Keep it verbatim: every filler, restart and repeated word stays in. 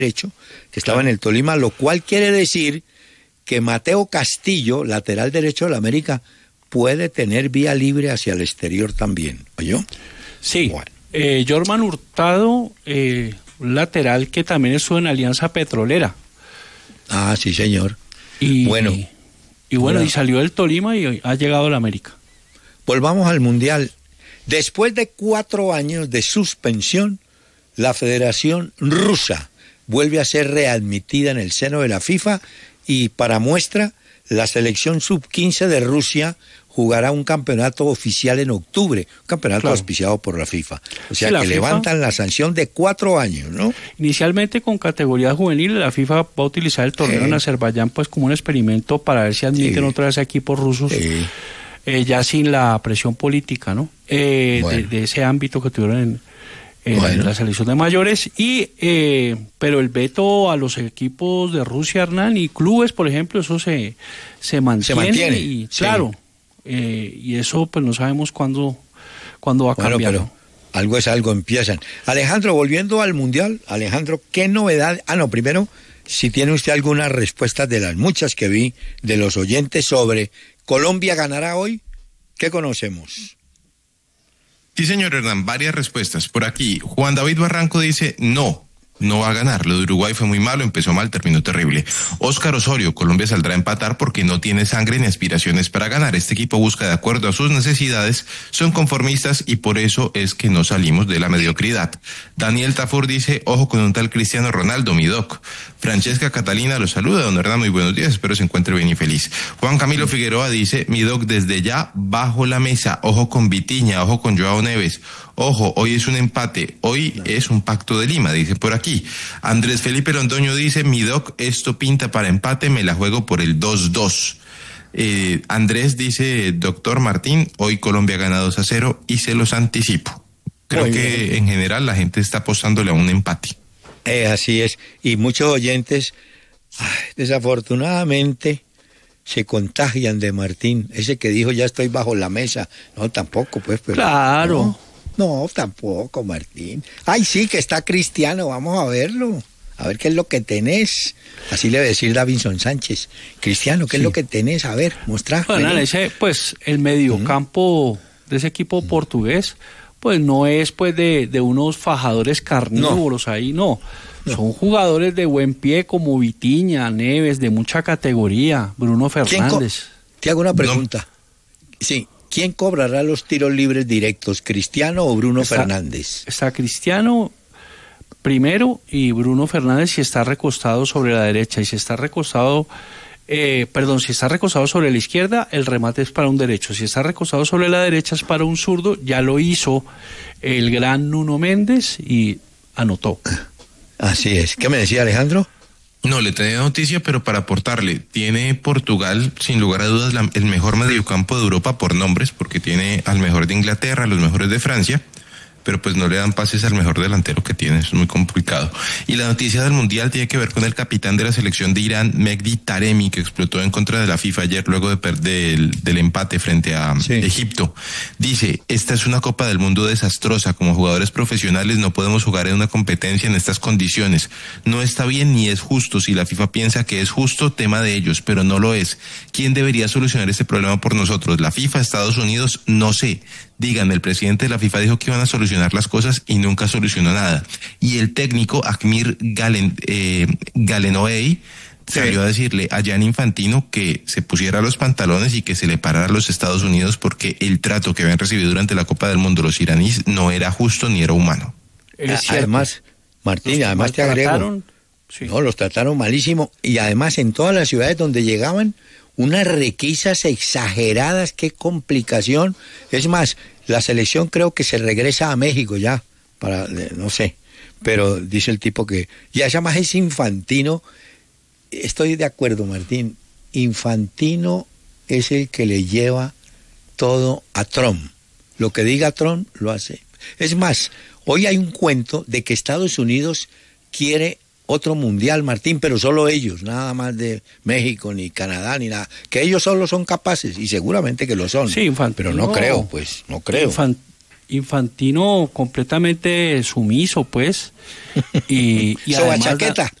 derecho, que estaba en el Tolima, lo cual quiere decir que Mateo Castillo, lateral derecho del América, puede tener vía libre hacia el exterior también, ¿oyó? Sí, bueno. eh, Jorman Hurtado, eh, lateral que también estuvo en Alianza Petrolera. Ah, sí, señor. Y, bueno. Y, y bueno, bueno, y salió del Tolima y ha llegado al América. Volvamos al Mundial. Después de cuatro años de suspensión, la Federación Rusa vuelve a ser readmitida en el seno de la FIFA y para muestra, la selección sub quince de Rusia jugará un campeonato oficial en octubre, un campeonato claro. auspiciado por la FIFA. O sea, sí, que FIFA, levantan la sanción de cuatro años, ¿no? Inicialmente con categoría juvenil, la FIFA va a utilizar el torneo sí. en Azerbaiyán pues como un experimento para ver si admiten sí. otra vez equipos rusos, sí. eh, ya sin la presión política, ¿no? Eh, bueno. de, de ese ámbito que tuvieron en, en bueno. la selección de mayores, y eh, pero el veto a los equipos de Rusia, Hernán, y clubes, por ejemplo, eso se, se mantiene. Se mantiene, y sí. claro. Eh, y eso pues no sabemos cuándo, cuándo va a bueno, cambiar. Pero algo es algo, empiezan. Alejandro, volviendo al Mundial, Alejandro, ¿qué novedad? Ah, no, primero, si tiene usted alguna respuesta de las muchas que vi de los oyentes sobre Colombia ganará hoy, ¿qué conocemos? Sí, señor Hernán, varias respuestas. Por aquí, Juan David Barranco dice no. No va a ganar. Lo de Uruguay fue muy malo, empezó mal, terminó terrible. Óscar Osorio, Colombia saldrá a empatar porque no tiene sangre ni aspiraciones para ganar. Este equipo busca de acuerdo a sus necesidades, son conformistas y por eso es que no salimos de la mediocridad. Daniel Tafur dice, ojo con un tal Cristiano Ronaldo, mi doc. Francesca Catalina lo saluda, don Hernán, muy buenos días, espero se encuentre bien y feliz. Juan Camilo Figueroa dice, mi doc, desde ya bajo la mesa, ojo con Vitiña, ojo con Joao Neves. Ojo, hoy es un empate, hoy no. es un pacto de Lima, dice por aquí. Andrés Felipe Londoño dice, mi doc, esto pinta para empate, me la juego por el dos dos. Eh, Andrés dice, doctor Martín, hoy Colombia gana dos a cero y se los anticipo. Creo Muy que bien. En general la gente está apostándole a un empate. Eh, así es, y muchos oyentes, ay, desafortunadamente, se contagian de Martín, ese que dijo ya estoy bajo la mesa. No, tampoco, pues. Pero, claro. No. No, tampoco, Martín. Ay, sí, que está Cristiano, vamos a verlo. A ver qué es lo que tenés. Así le va a decir Davinson Sánchez. Cristiano, ¿qué sí. es lo que tenés? A ver, mostrá. Bueno, ese, pues, el mediocampo ¿Mm? de ese equipo ¿Mm? portugués, pues no es pues de, de unos fajadores carnívoros no. ahí, no. no. Son jugadores de buen pie como Vitiña, Neves, de mucha categoría, Bruno Fernández. Te hago una pregunta. No. Sí. ¿Quién cobrará los tiros libres directos, Cristiano o Bruno está, Fernández? Está Cristiano primero y Bruno Fernández si está recostado sobre la derecha, y si está recostado, eh, perdón, si está recostado sobre la izquierda, el remate es para un derecho, si está recostado sobre la derecha es para un zurdo, ya lo hizo el gran Nuno Méndez y anotó. Así es. ¿Qué me decía Alejandro? No, le traía noticia, pero para aportarle, tiene Portugal, sin lugar a dudas, la, el mejor mediocampo de Europa por nombres, porque tiene al mejor de Inglaterra, los mejores de Francia, pero pues no le dan pases al mejor delantero que tiene, es muy complicado. Y la noticia del Mundial tiene que ver con el capitán de la selección de Irán, Mehdi Taremi, que explotó en contra de la FIFA ayer luego de per- del, del empate frente a sí. Egipto. Dice, esta es una Copa del Mundo desastrosa, como jugadores profesionales no podemos jugar en una competencia en estas condiciones. No está bien ni es justo, si la FIFA piensa que es justo, tema de ellos, pero no lo es. ¿Quién debería solucionar este problema por nosotros? ¿La FIFA, Estados Unidos? No sé. Digan, el presidente de la FIFA dijo que iban a solucionar las cosas y nunca solucionó nada. Y el técnico Akmir Galen, eh, Galenoei salió sí. a decirle a Gianni Infantino que se pusiera los pantalones y que se le parara a los Estados Unidos porque el trato que habían recibido durante la Copa del Mundo los iraníes no era justo ni era humano. Además, Martín, además te agrego, sí. no, los trataron malísimo y además en todas las ciudades donde llegaban, unas requisas exageradas, qué complicación. Es más, la selección creo que se regresa a México ya, para, no sé, pero dice el tipo que, ya se llama es Infantino, estoy de acuerdo, Martín, Infantino es el que le lleva todo a Trump, lo que diga Trump lo hace. Es más, hoy hay un cuento de que Estados Unidos quiere otro mundial, Martín, pero solo ellos, nada más de México, ni Canadá, ni nada, que ellos solo son capaces, y seguramente que lo son, sí, Infantino, pero no creo, pues, no creo. Infant, Infantino completamente sumiso, pues. Y, y Soba además, chaqueta.